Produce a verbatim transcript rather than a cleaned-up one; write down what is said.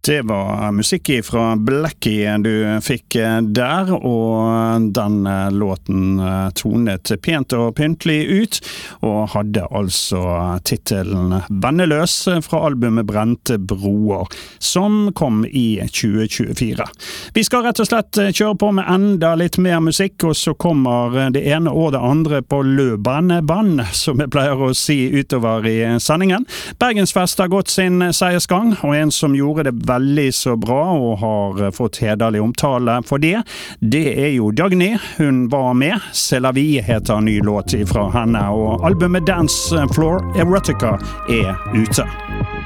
Det var musikk fra Blackie du fikk der, og den låten tonet pent og pyntelig ut, og hadde altså titelen Venneløs fra albumet Brente Broer, som kom i tjue tjuefire. Vi skal rett og slett kjøre på med enda litt mer musikk, og så kommer det ene og det andre på løpende, som jeg pleier å si utover i sendingen. Bergensfest har gått sin seiersgang, og en som gjorde det veldig så bra og har fått hederlig omtale for det, det er jo Dagny. Hun var med. C'est la vie heter en ny låt fra henne, og albumet Dance Floor Erotica er ute.